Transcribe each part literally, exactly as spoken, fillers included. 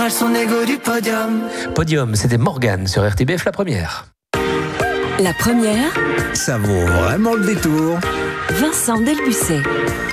Son égo du podium. Podium, c'était Morgane sur R T B F La Première. La Première, ça vaut vraiment le détour. Vincent Delbucet.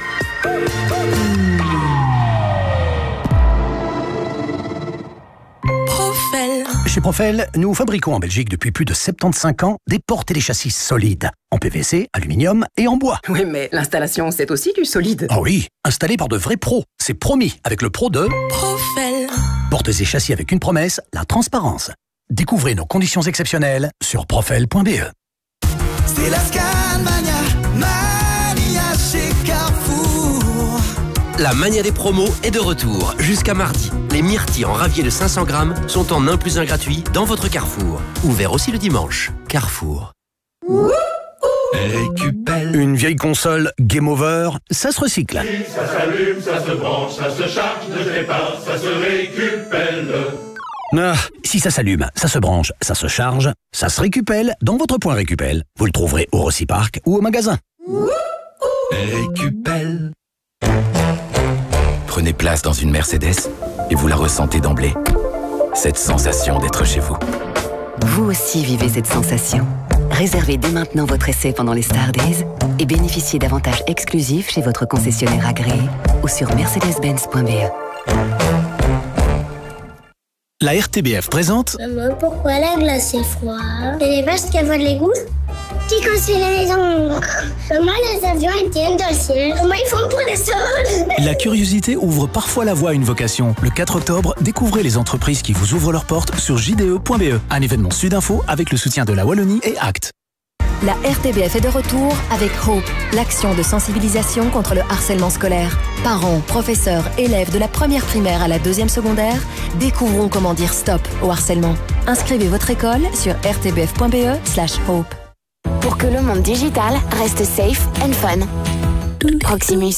Profel. Chez Profel, nous fabriquons en Belgique depuis plus de soixante-quinze ans des portes et des châssis solides, en P V C, aluminium et en bois. Oui, mais l'installation, c'est aussi du solide. Ah oui, installé par de vrais pros. C'est promis, avec le pro de Profel. Portes et châssis avec une promesse, la transparence. Découvrez nos conditions exceptionnelles sur profel point b e. C'est la Scanmania, Mania chez Carrefour. La mania des promos est de retour jusqu'à mardi. Les myrtilles en ravier de cinq cents grammes sont en un plus un gratuit dans votre Carrefour. Ouvert aussi le dimanche. Carrefour. Récupelle. Une vieille console Game Over, ça se recycle. Ça s'allume, ça se branche, ça se charge, ne sais pas, ça se récupelle. Ah, si ça s'allume, ça se branche, ça se charge, ça se récupelle dans votre point Récupelle. Vous le trouverez au Rociparc ou au magasin. Récupelle. Prenez place dans une Mercedes et vous la ressentez d'emblée. Cette sensation d'être chez vous. Vous aussi vivez cette sensation. Réservez dès maintenant votre essai pendant les Star Days et bénéficiez d'avantages exclusifs chez votre concessionnaire agréé ou sur mercedes benz point b e. La R T B F présente... Maman, pourquoi la glace est froide? C'est parce qu'elle voit de l'égout? Qui construit les maisons? Comment les avions ils tiennent dans le ciel? Comment ils font pour les sols? La curiosité ouvre parfois la voie à une vocation. Le quatre octobre, découvrez les entreprises qui vous ouvrent leurs portes sur j d e point b e. Un événement Sudinfo avec le soutien de la Wallonie et Act. La R T B F est de retour avec Hope, l'action de sensibilisation contre le harcèlement scolaire. Parents, professeurs, élèves de la première primaire à la deuxième secondaire, découvrons comment dire stop au harcèlement. Inscrivez votre école sur r t b f point b e slash hope. Pour que le monde digital reste safe and fun. Proximus.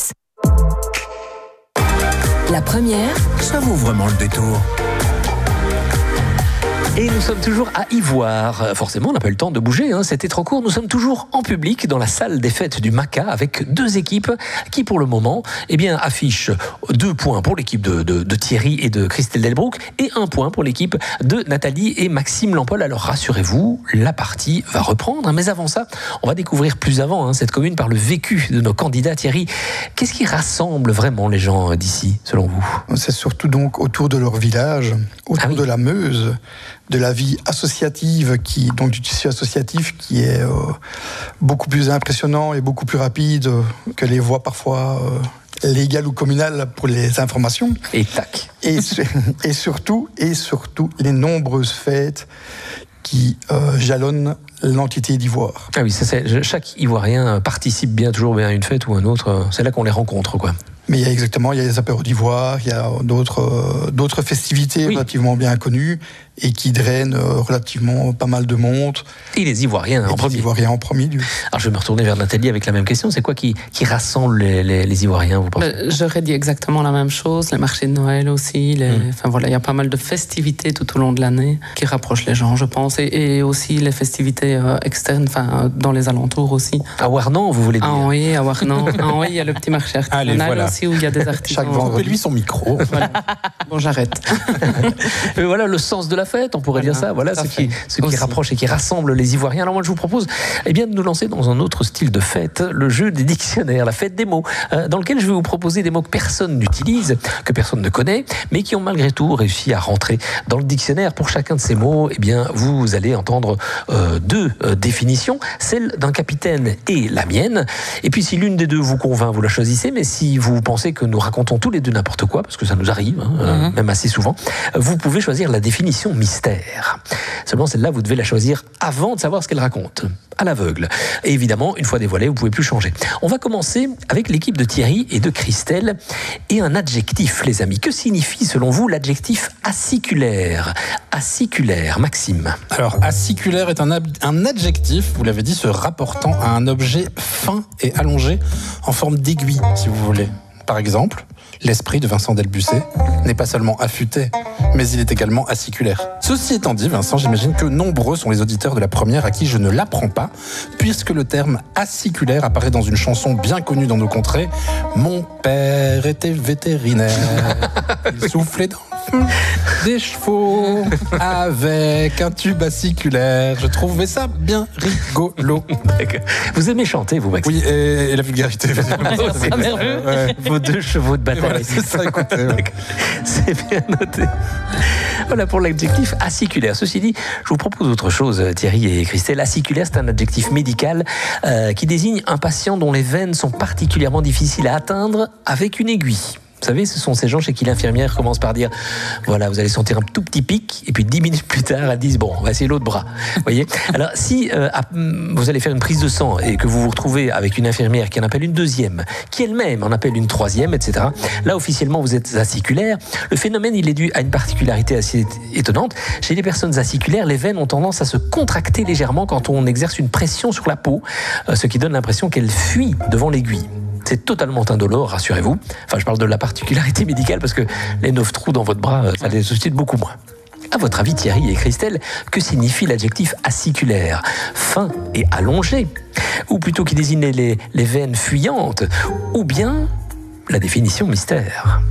La Première, ça vaut vraiment le détour. Et nous sommes toujours à Ivoire. Forcément, on n'a pas eu le temps de bouger, hein. C'était trop court. Nous sommes toujours en public dans la salle des fêtes du Maca avec deux équipes qui, pour le moment, eh bien, affichent deux points pour l'équipe de, de, de Thierry et de Christelle Delbrouck et un point pour l'équipe de Nathalie et Maxime Lampol. Alors rassurez-vous, la partie va reprendre. Mais avant ça, on va découvrir plus avant hein, cette commune par le vécu de nos candidats. Thierry, qu'est-ce qui rassemble vraiment les gens d'ici, selon vous? C'est surtout donc autour de leur village, autour ah oui. de la Meuse, de la vie associative, qui, donc du tissu associatif qui est euh, beaucoup plus impressionnant et beaucoup plus rapide que les voies parfois euh, légales ou communales pour les informations. Et tac. Et, et, surtout, et surtout, les nombreuses fêtes qui euh, jalonnent l'entité d'Ivoire. Ah oui, ça c'est, chaque Ivoirien participe bien toujours bien à une fête ou à une autre. C'est là qu'on les rencontre, quoi. Mais il y a exactement, il y a les apéros d'Ivoire, il y a d'autres, euh, d'autres festivités oui. relativement bien connues et qui drainent euh, relativement pas mal de monde. Et les Ivoiriens et en premier. Les Ivoiriens en premier lieu. Alors je vais me retourner vers Nathalie avec la même question. C'est quoi qui, qui rassemble les, les, les Ivoiriens, vous pensez? ben, J'aurais dit exactement la même chose. Les marchés de Noël aussi. Les, mmh. Enfin voilà, il y a pas mal de festivités tout au long de l'année qui rapprochent les gens, je pense, et, et aussi les festivités euh, externes, enfin dans les alentours aussi. À Warnan, vous voulez dire? Ah oui, à Warnan. Ah oui, il y a le petit marché artisanal voilà. aussi où il y a des artisans. Chaque vendredi, lui son micro. Voilà. Bon, j'arrête. Mais voilà le sens de la fête, on pourrait voilà. dire ça. Voilà ce qui, ce qui rapproche et qui rassemble les Ivoiriens. Alors moi, je vous propose eh bien, de nous lancer dans un autre style de fête, le jeu des dictionnaires, la fête des mots, euh, dans lequel je vais vous proposer des mots que personne n'utilise, que personne ne connaît, mais qui ont malgré tout réussi à rentrer dans le dictionnaire. Pour chacun de ces mots, eh bien, vous allez entendre euh, deux euh, définitions, celle d'un capitaine et la mienne. Et puis, si l'une des deux vous convainc, vous la choisissez, mais si vous pensez que nous racontons tous les deux n'importe quoi, parce que ça nous arrive, hein, mm-hmm. euh, même assez souvent, vous pouvez choisir la définition mystère. Seulement, celle-là, vous devez la choisir avant de savoir ce qu'elle raconte, à l'aveugle. Et évidemment, une fois dévoilée, vous ne pouvez plus changer. On va commencer avec l'équipe de Thierry et de Christelle et un adjectif, les amis. Que signifie, selon vous, l'adjectif aciculaire? Aciculaire, Maxime. Alors, aciculaire est un, ab- un adjectif, vous l'avez dit, se rapportant à un objet fin et allongé en forme d'aiguille, si vous voulez. Par exemple, l'esprit de Vincent Delbucet n'est pas seulement affûté, mais il est également aciculaire. Ceci étant dit, Vincent, j'imagine que nombreux sont les auditeurs de la première à qui je ne l'apprends pas, puisque le terme aciculaire apparaît dans une chanson bien connue dans nos contrées. Mon père était vétérinaire, il soufflait dans le des chevaux avec un tube aciculaire. Je trouvais ça bien rigolo. Vous aimez chanter, vous, Maxime? Oui, et, et la vulgarité. Ouais. Vos deux chevaux de bataille. Voilà, c'est ça, écoutez. Ouais. C'est bien noté. Voilà pour l'adjectif aciculaire. Ceci dit, je vous propose autre chose, Thierry et Christelle. Aciculaire, c'est un adjectif médical euh, qui désigne un patient dont les veines sont particulièrement difficiles à atteindre avec une aiguille. Vous savez, ce sont ces gens chez qui l'infirmière commence par dire « Voilà, vous allez sentir un tout petit pic » et puis dix minutes plus tard, elle dit « Bon, on va essayer l'autre bras. » Vous voyez ? Alors, si euh, vous allez faire une prise de sang et que vous vous retrouvez avec une infirmière qui en appelle une deuxième, qui elle-même en appelle une troisième, et cetera, là, officiellement, vous êtes aciculaire. Le phénomène, il est dû à une particularité assez étonnante. Chez les personnes aciculaires, les veines ont tendance à se contracter légèrement quand on exerce une pression sur la peau, euh, ce qui donne l'impression qu'elles fuient devant l'aiguille. C'est totalement indolore, rassurez-vous. Enfin, je parle de la particularité médicale parce que les neuf trous dans votre bras, ça les suscite beaucoup moins. À votre avis, Thierry et Christelle, que signifie l'adjectif aciculaire? Fin et allongé? Ou plutôt qui désigne les, les veines fuyantes? Ou bien la définition mystère?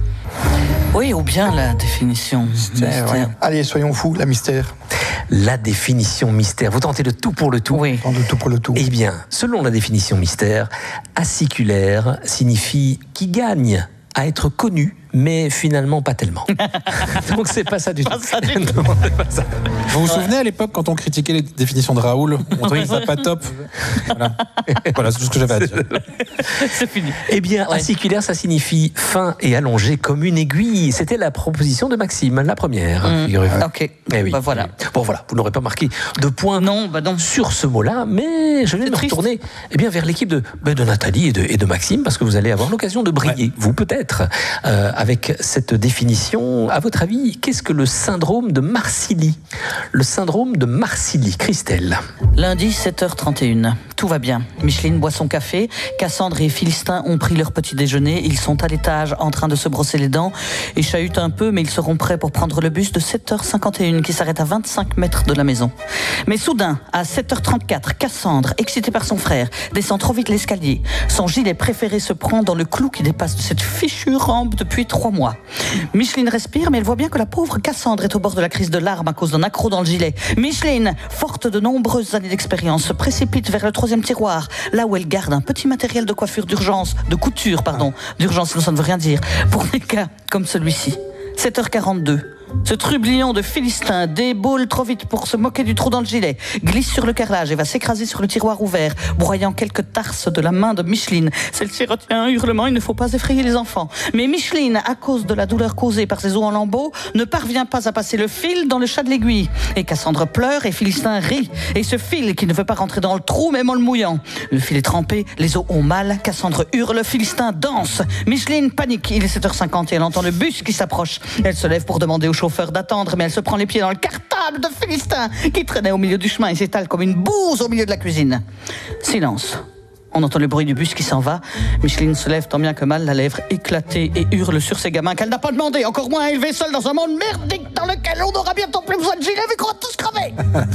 Oui, ou bien la définition mystère. Ouais. Allez, soyons fous, la mystère. La définition mystère. Vous tentez le tout pour le tout. Oui. Le tout pour le tout. Eh bien, selon la définition mystère, aciculaire signifie qui gagne à être connu, mais finalement pas tellement. Donc c'est pas ça du tout. Ça du tout. Non, c'est pas ça. Vous vous souvenez à l'époque quand on critiquait les définitions de Raoul, on trouvait ça pas top. Voilà, voilà c'est tout ce que j'avais à dire. C'est fini. Eh bien, ouais. Aciculaire, ça signifie fin et allongé comme une aiguille. C'était la proposition de Maxime, la première. Mmh. Figurez-vous. Ok. Eh oui. Bah voilà. Bon voilà, vous n'aurez pas marqué de points non, bah non. sur ce mot-là, mais je vais me triste. retourner eh bien, vers l'équipe de, de Nathalie et de, et de Maxime, parce que vous allez avoir l'occasion de briller, ouais. vous peut-être, euh, avec cette définition. À votre avis, qu'est-ce que le syndrome de Marcilly? Le syndrome de Marcilly, Christelle. Lundi, sept heures trente et une. Tout va bien. Micheline boit son café. Cassandre et Philistin ont pris leur petit déjeuner. Ils sont à l'étage en train de se brosser les dents et chahutent un peu, mais ils seront prêts pour prendre le bus de sept heures cinquante et une qui s'arrête à vingt-cinq mètres de la maison. Mais soudain, à sept heures trente-quatre, Cassandre, excitée par son frère, descend trop vite l'escalier. Son gilet préféré se prend dans le clou qui dépasse de cette fichue rampe depuis trois mois. Micheline respire, mais elle voit bien que la pauvre Cassandre est au bord de la crise de larmes à cause d'un accroc dans le gilet. Micheline, forte de nombreuses années d'expérience, se précipite vers le troisième tiroir, là où elle garde un petit matériel de coiffure d'urgence, de couture, pardon, d'urgence, sinon ça ne veut rien dire, pour des cas comme celui-ci. sept heures quarante-deux. Ce trublion de Philistin déboule trop vite pour se moquer du trou dans le gilet, glisse sur le carrelage et va s'écraser sur le tiroir ouvert, broyant quelques tarses de la main de Micheline. Celle-ci retient un hurlement, il ne faut pas effrayer les enfants. Mais Micheline, à cause de la douleur causée par ses os en lambeaux, ne parvient pas à passer le fil dans le chat de l'aiguille. Et Cassandre pleure et Philistin rit. Et ce fil qui ne veut pas rentrer dans le trou, même en le mouillant. Le fil est trempé, les os ont mal, Cassandre hurle, Philistin danse. Micheline panique, il est sept heures cinquante et elle entend le bus qui s'approche. Elle se lève pour demander au chauffeur d'attendre, mais elle se prend les pieds dans le cartable de Philistin qui traînait au milieu du chemin et s'étale comme une bouse au milieu de la cuisine. Silence. On entend le bruit du bus qui s'en va. Micheline se lève tant bien que mal, la lèvre éclatée, et hurle sur ses gamins qu'elle n'a pas demandé, encore moins élevée seule dans un monde merdique dans lequel on aura bientôt plus besoin de gilet vu qu'on va tous crever.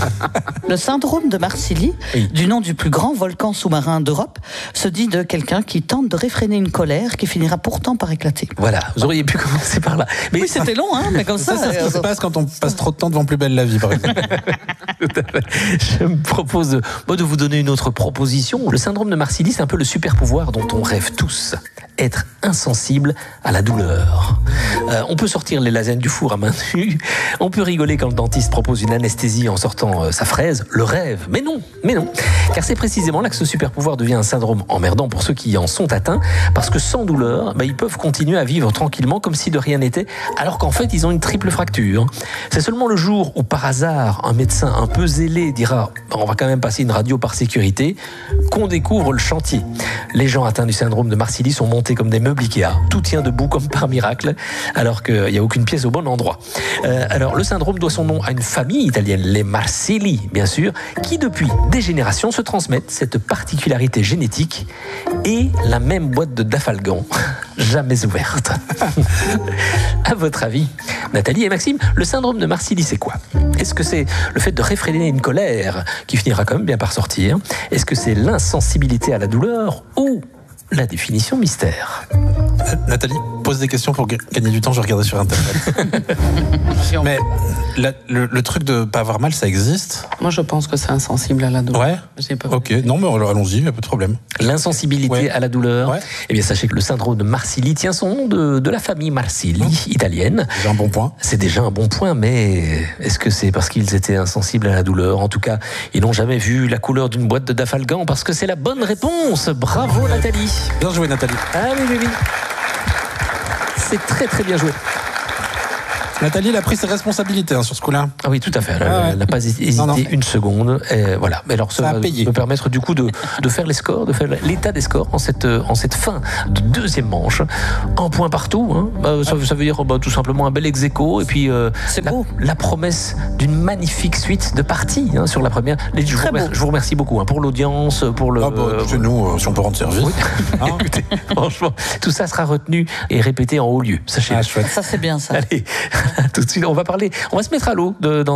Le syndrome de Marcilly, oui. du nom du plus grand volcan sous-marin d'Europe, se dit de quelqu'un qui tente de réfréner une colère qui finira pourtant par éclater. Voilà, vous auriez pu commencer par là. Mais oui, c'était long, hein, mais comme ça... Ça, c'est ce qui se passe quand on passe trop de temps devant Plus belle la vie, par exemple. Je me propose de, bon, de vous donner une autre proposition. Le syndrome de Marcilly, c'est un peu le super pouvoir dont on rêve tous. Être insensible à la douleur. Euh, on peut sortir les lasagnes du four à main nue. On peut rigoler quand le dentiste propose une anesthésie en sortant euh, sa fraise. Le rêve. Mais non, mais non. Car c'est précisément là que ce super pouvoir devient un syndrome emmerdant pour ceux qui en sont atteints. Parce que sans douleur, bah, ils peuvent continuer à vivre tranquillement comme si de rien n'était. Alors qu'en fait, ils ont une triple fracture. C'est seulement le jour où, par hasard, un médecin un peu zélé dira bah, on va quand même passer une radio par sécurité, qu'on découvre le chantier. Les gens atteints du syndrome de Marcilly sont montés comme des meubles Ikea. Tout tient debout comme par miracle, alors qu'il n'y a aucune pièce au bon endroit. Euh, alors, le syndrome doit son nom à une famille italienne, les Marcilly, bien sûr, qui depuis des générations se transmettent cette particularité génétique et la même boîte de Dafalgan, jamais ouverte. À votre avis, Nathalie et Maxime, le syndrome de Marcilly, c'est quoi? Est-ce que c'est le fait de réfréner une colère qui finira quand même bien par sortir? Est-ce que c'est l'insensibilité à la douleur ou la définition mystère. Nathalie, pose des questions pour gagner du temps, je vais regarder sur Internet. Mais la, le, le truc de pas avoir mal, ça existe? Moi, je pense que c'est insensible à la douleur. Ouais. J'ai pas ok, non, mais alors, allons-y, il n'y a pas de problème. L'insensibilité ouais. à la douleur. Ouais. Eh bien, sachez que le syndrome de Marsili tient son nom de, de la famille Marsili, mmh. italienne. C'est un bon point. C'est déjà un bon point, mais est-ce que c'est parce qu'ils étaient insensibles à la douleur? En tout cas, ils n'ont jamais vu la couleur d'une boîte de Dafalgan, parce que c'est la bonne réponse. Bravo, Nathalie. Bien joué, Nathalie. Ah oui, oui, oui. C'est très, très bien joué. Nathalie, elle a pris ses responsabilités hein, sur ce coup-là. Ah oui, tout à fait. Elle ah ouais. n'a pas hésité non, non. une seconde. Et voilà. Mais alors, ça, ça va me permettre du coup de, de faire les scores, de faire l'état des scores en cette, en cette fin de deuxième manche. Un point partout. Hein. Bah, ça, ça veut dire bah, tout simplement un bel ex-aequo. Et puis euh, la, la promesse d'une magnifique suite de parties hein, sur la première. Les, je, vous remercie, je vous remercie beaucoup hein, pour l'audience, pour le. Ah bah, chez nous, euh, si on peut rendre service. Oui. Hein écoutez, franchement, tout ça sera retenu et répété en haut lieu. Sachez. Ah, ça c'est bien ça. Allez. Tout de suite, on va parler, on va se mettre à l'eau de, dans